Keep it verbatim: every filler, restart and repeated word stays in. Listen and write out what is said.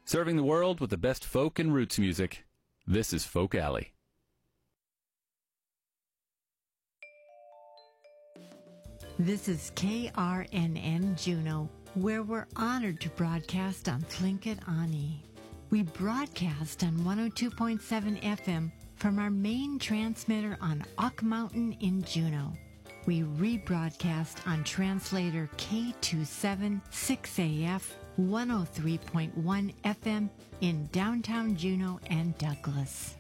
Serving the world with the best folk and roots music, this is Folk Alley. This is K R N N Juneau, where we're honored to broadcast on Tlingit Ani. We broadcast on one oh two point seven F M from our main transmitter on Ock Mountain in Juneau. We rebroadcast on translator K two seven six A F one oh three point one F M in downtown Juneau and Douglas.